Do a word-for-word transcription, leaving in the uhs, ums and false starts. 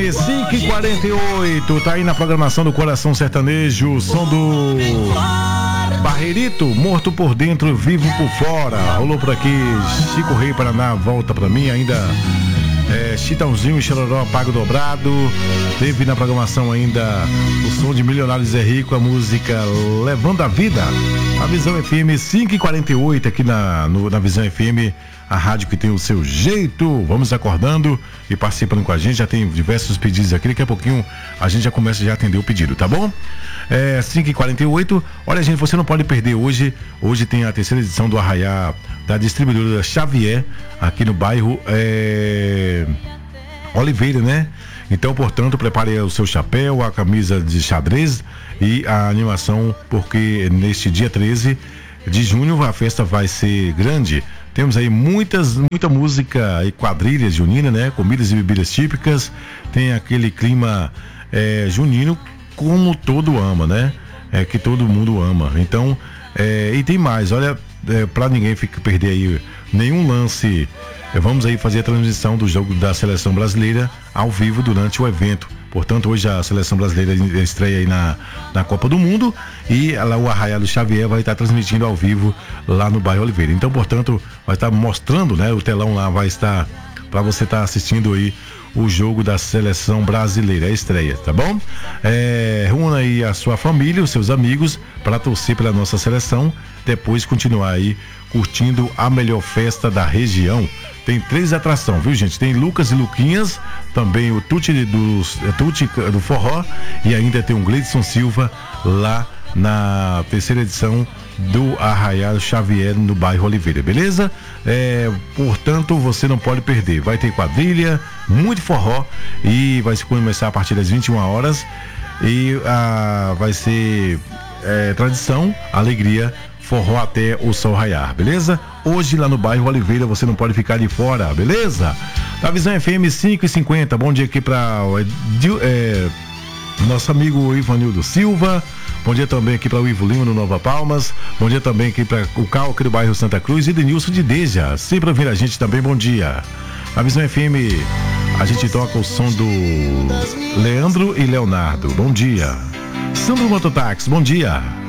M cinco e quarenta e oito, tá aí na programação do Coração Sertanejo, som do Barreirito, Morto por Dentro, Vivo por Fora. Rolou por aqui Chico Rei Paraná, Volta Pra Mim, ainda é, Chitãozinho e Chororó, Pago Dobrado. Teve na programação ainda o som de Milionários Zé Rico, a música Levando a Vida. A Visão F M cinco e quarenta e oito aqui na, no, na Visão F M, a rádio que tem o seu jeito. Vamos acordando e participando com a gente. Já tem diversos pedidos aqui. Daqui a pouquinho a gente já começa já a atender o pedido, tá bom? É, cinco e quarenta e oito. Olha, gente, você não pode perder hoje. Hoje tem a terceira edição do Arraiá da distribuidora Xavier, aqui no bairro é, Oliveira, né? Então, portanto, prepare o seu chapéu, a camisa de xadrez e a animação, porque neste dia treze de junho a festa vai ser grande. Temos aí muitas, muita música e quadrilhas junina, né? Comidas e bebidas típicas. Tem aquele clima é, junino como todo ama, né? É que todo mundo ama. Então, é, e tem mais, olha, é, pra ninguém ficar, perder aí nenhum lance. É, vamos aí fazer a transmissão do jogo da Seleção Brasileira ao vivo durante o evento. Portanto, hoje a Seleção Brasileira estreia aí na, na Copa do Mundo e lá o Arraiá do Xavier vai estar transmitindo ao vivo lá no bairro Oliveira. Então, portanto, vai estar mostrando, né? O telão lá vai estar para você estar assistindo aí o jogo da Seleção Brasileira, a estreia, tá bom? É, reúna aí a sua família, os seus amigos para torcer pela nossa seleção, depois continuar aí curtindo a melhor festa da região. Tem três atrações, viu, gente? Tem Lucas e Luquinhas, também o Tuti do, Tuti do Forró e ainda tem o Gleidson Silva lá na terceira edição do Arraial Xavier no bairro Oliveira, beleza? É, portanto, você não pode perder. Vai ter quadrilha, muito forró e vai se começar a partir das vinte e uma horas e ah, vai ser é, tradição, alegria, forró até o sol raiar, beleza? Hoje lá no bairro Oliveira você não pode ficar de fora, beleza? Da Visão F M cinco e cinquenta, bom dia aqui para é, nosso amigo Ivanildo Silva. Bom dia também aqui para o Ivo Lima no Nova Palmas. Bom dia também aqui para o Cal aqui do bairro Santa Cruz e Denilson de Deja. Sempre ouvindo a gente também, bom dia. Na Visão F M a gente toca o som do Leandro e Leonardo. Bom dia. Sandro Mototáxi, bom dia.